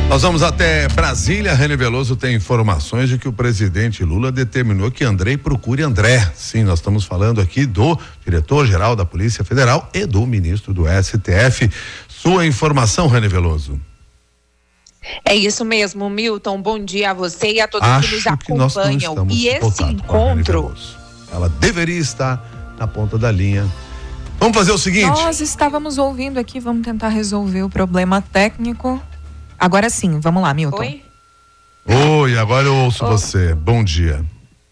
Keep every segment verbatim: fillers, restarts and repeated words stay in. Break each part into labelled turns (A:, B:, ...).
A: Nós vamos até Brasília. Rene Veloso tem informações de que o presidente Lula determinou que Andrei procure André. Sim, nós estamos falando aqui do diretor-geral da Polícia Federal e do ministro do S T F. Sua informação, Rene Veloso.
B: É isso mesmo, Milton. Bom dia a você e a todos
A: Acho
B: que nos
A: que nós não
B: acompanham.
A: estamos
B: E esse encontro.
A: Ela deveria estar na ponta da linha. Vamos fazer o seguinte.
C: Nós estávamos ouvindo aqui, vamos tentar resolver o problema técnico. Agora sim, vamos lá, Milton.
B: Oi?
A: Oi, agora eu ouço oh. você. Bom dia.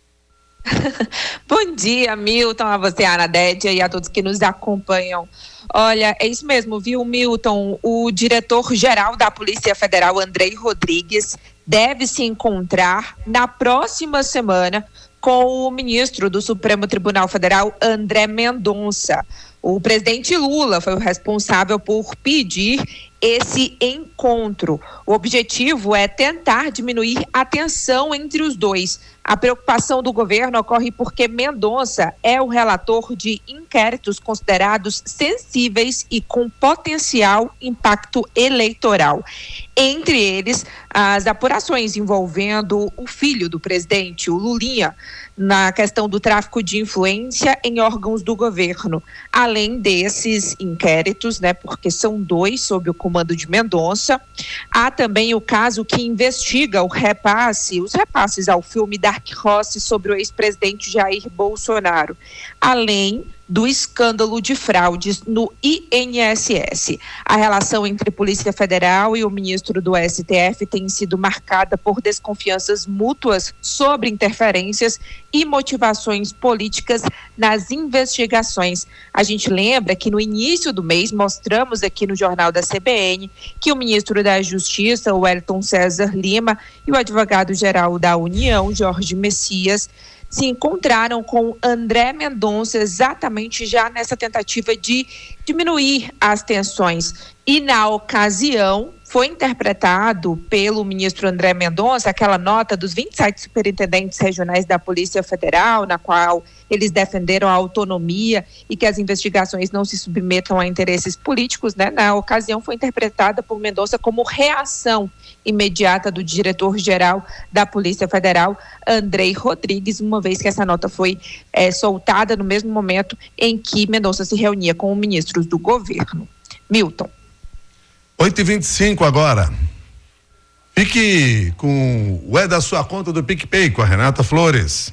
B: Bom dia, Milton, a você, Ana Dédia, e a todos que nos acompanham. Olha, é isso mesmo, viu, Milton? O diretor-geral da Polícia Federal, Andrei Rodrigues, deve se encontrar na próxima semana com o ministro do Supremo Tribunal Federal, André Mendonça. O presidente Lula foi o responsável por pedir esse encontro. O objetivo é tentar diminuir a tensão entre os dois. A preocupação do governo ocorre porque Mendonça é o relator de inquéritos considerados sensíveis e com potencial impacto eleitoral. Entre eles, as apurações envolvendo o filho do presidente, o Lulinha, na questão do tráfico de influência em órgãos do governo. Além desses inquéritos, né, porque são dois sob o comando de Mendonça, há também o caso que investiga o repasse, os repasses ao filme Dark Horse sobre o ex-presidente Jair Bolsonaro, além do escândalo de fraudes no I N S S. A relação entre Polícia Federal e o ministro do S T F tem sido marcada por desconfianças mútuas sobre interferências e motivações políticas nas investigações. A gente lembra que no início do mês mostramos aqui no Jornal da C B N que o ministro da Justiça, o Wellington César Lima, e o advogado-geral da União, Jorge Messias, se encontraram com André Mendonça exatamente já nessa tentativa de diminuir as tensões. E na ocasião foi interpretado pelo ministro André Mendonça aquela nota dos vinte e sete superintendentes regionais da Polícia Federal, na qual eles defenderam a autonomia e que as investigações não se submetam a interesses políticos, né? Na ocasião foi interpretada por Mendonça como reação imediata do diretor-geral da Polícia Federal, Andrei Rodrigues, uma vez que essa nota foi é, soltada no mesmo momento em que Mendonça se reunia com os ministros do governo. Milton.
A: oito e vinte e cinco agora. Fique com o É da Sua Conta do PicPay com a Renata Flores.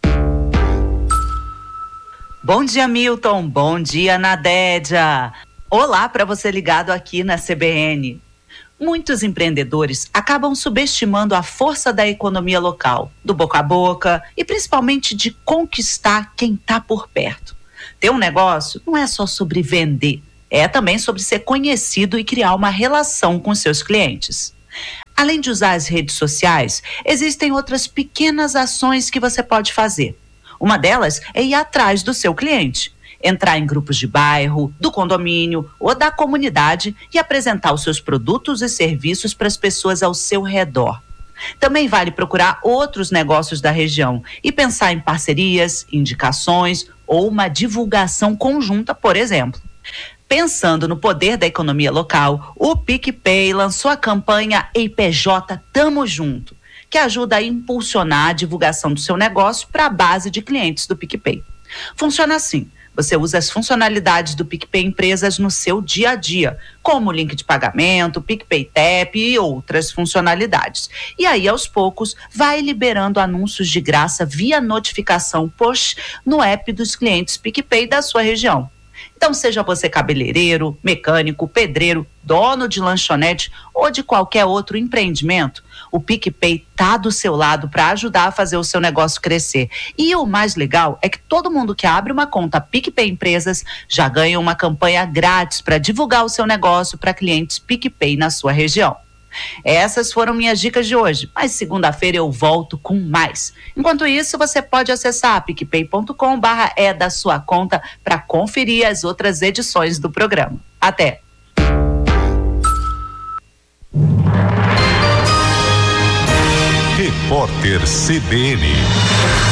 D: Bom dia, Milton. Bom dia, Nadédia. Olá para você ligado aqui na C B N. Muitos empreendedores acabam subestimando a força da economia local, do boca a boca e principalmente de conquistar quem está por perto. Ter um negócio não é só sobre vender, é também sobre ser conhecido e criar uma relação com seus clientes. Além de usar as redes sociais, existem outras pequenas ações que você pode fazer. Uma delas é ir atrás do seu cliente. Entrar em grupos de bairro, do condomínio ou da comunidade e apresentar os seus produtos e serviços para as pessoas ao seu redor. Também vale procurar outros negócios da região e pensar em parcerias, indicações ou uma divulgação conjunta, por exemplo. Pensando no poder da economia local, o PicPay lançou a campanha E I P J Tamo Junto, que ajuda a impulsionar a divulgação do seu negócio para a base de clientes do PicPay. Funciona assim. Você usa as funcionalidades do PicPay Empresas no seu dia a dia, como link de pagamento, PicPay Tap e outras funcionalidades. E aí, aos poucos, vai liberando anúncios de graça via notificação push no app dos clientes PicPay da sua região. Então, seja você cabeleireiro, mecânico, pedreiro, dono de lanchonete ou de qualquer outro empreendimento, o PicPay está do seu lado para ajudar a fazer o seu negócio crescer. E o mais legal é que todo mundo que abre uma conta PicPay Empresas já ganha uma campanha grátis para divulgar o seu negócio para clientes PicPay na sua região. Essas foram minhas dicas de hoje, mas segunda-feira eu volto com mais. Enquanto isso, você pode acessar picpay ponto com barra é da sua conta para conferir as outras edições do programa. Até!
E: Repórter C B N.